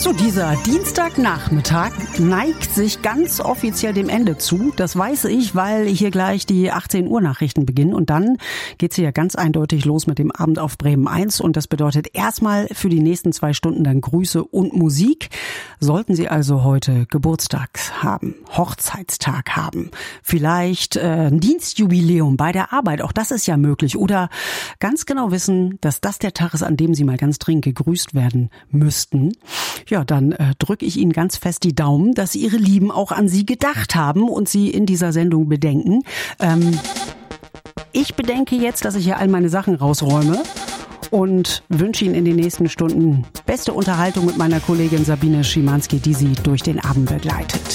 So, dieser Dienstagnachmittag neigt sich ganz offiziell dem Ende zu. Das weiß ich, weil hier gleich die 18 Uhr Nachrichten beginnen. Und dann geht's hier ganz eindeutig los mit dem Abend auf Bremen 1. Und das bedeutet erstmal für die nächsten 2 Stunden dann Grüße und Musik. Sollten Sie also heute Geburtstag haben, Hochzeitstag haben, vielleicht ein Dienstjubiläum bei der Arbeit, auch das ist ja möglich. Oder ganz genau wissen, dass das der Tag ist, an dem Sie mal ganz dringend gegrüßt werden müssten. Ja, dann drücke ich Ihnen ganz fest die Daumen, dass Ihre Lieben auch an Sie gedacht haben und Sie in dieser Sendung bedenken. Ich bedenke jetzt, dass ich hier all meine Sachen rausräume und wünsche Ihnen in den nächsten Stunden beste Unterhaltung mit meiner Kollegin Sabine Schimanski, die Sie durch den Abend begleitet.